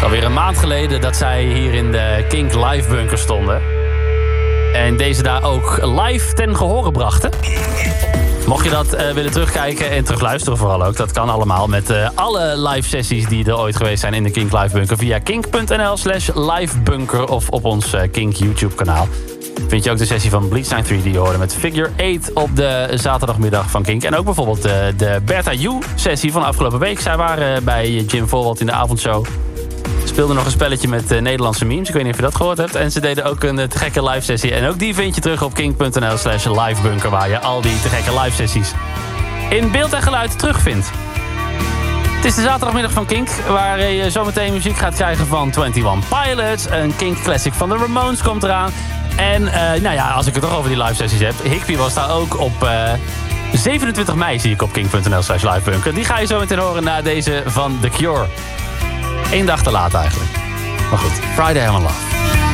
Alweer een maand geleden dat zij hier in de Kink Live Bunker stonden. En deze daar ook live ten gehore brachten. Mocht je dat willen terugkijken en terugluisteren vooral ook. Dat kan allemaal met alle live sessies die er ooit geweest zijn in de Kink Live Bunker. Via kink.nl/livebunker of op ons Kink YouTube kanaal. Vind je ook de sessie van Bleach 3 die je hoorde met Figure 8 op de zaterdagmiddag van Kink. En ook bijvoorbeeld de Bertha You sessie van afgelopen week. Zij waren bij Jim Voorwald in de avondshow. Speelden nog een spelletje met Nederlandse memes. Ik weet niet of je dat gehoord hebt. En ze deden ook een te gekke live sessie. En ook die vind je terug op kink.nl/livebunker. Waar je al die te gekke live sessies in beeld en geluid terugvindt. Het is de zaterdagmiddag van Kink. Waar je zometeen muziek gaat krijgen van 21 Pilots. Een Kink classic van de Ramones komt eraan. En nou ja, als ik het toch over die live sessies heb. Higby was daar ook op 27 mei zie ik op kink.nl/livebunker. Die ga je zo meteen horen na deze van The Cure. 1 dag te laat eigenlijk. Maar goed, Friday I'm in Love.